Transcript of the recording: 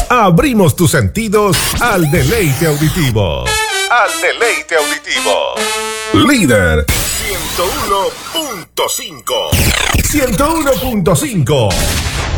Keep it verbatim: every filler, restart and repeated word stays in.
Abrimos tus sentidos al deleite auditivo. Al deleite auditivo. Líder ciento uno punto cinco. ciento uno punto cinco.